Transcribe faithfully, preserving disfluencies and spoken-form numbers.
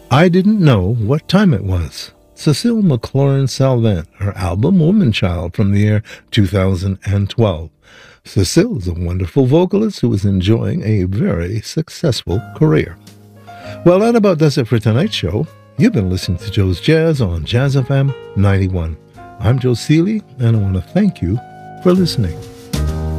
I Didn't Know What Time It Was. Cecile McLaurin Salvant, her album Woman Child from the year two thousand twelve. Cecile is a wonderful vocalist who is enjoying a very successful career. Well, that about does it for tonight's show. You've been listening to Joe's Jazz on Jazz F M ninety-one. I'm Joe Seeley, and I want to thank you for listening.